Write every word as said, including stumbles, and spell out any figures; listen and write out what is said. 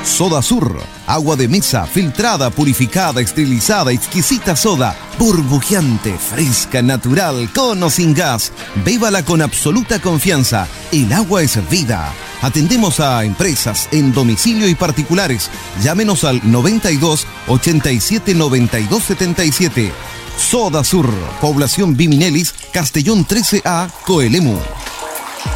Soda Sur, agua de mesa, filtrada, purificada, esterilizada, exquisita soda, burbujeante, fresca, natural, con o sin gas. Bébala con absoluta confianza. El agua es vida. Atendemos a empresas, en domicilio y particulares. Llámenos al noventa y dos, ochenta y siete, noventa y dos, setenta y siete. Soda Sur, población Biminelis, Castellón trece A, Coelemu.